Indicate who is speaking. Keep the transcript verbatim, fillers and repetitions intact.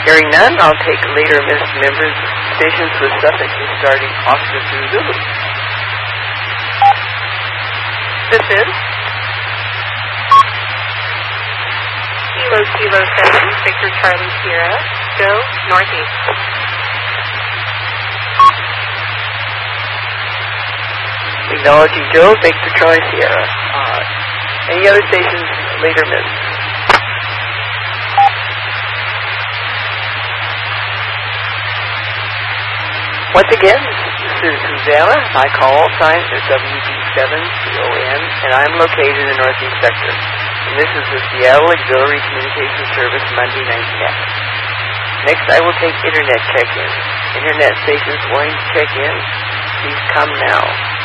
Speaker 1: Hearing none, I'll take later missed members stations with suffixes starting Oscar through Zulu.
Speaker 2: This is Kilo Kilo seven, Victor Charlie Sierra, go northeast.
Speaker 1: Acknowledging Joe, Victor Charlie Sierra. Uh, any other stations later missed? Once again, this is Susanna. My call sign is W B seven C O N, and I'm located in the Northeast Sector. And this is the Seattle Auxiliary Communications Service Monday Night Tech. Next, I will take Internet check-in. Internet stations wanting to check in, please come now.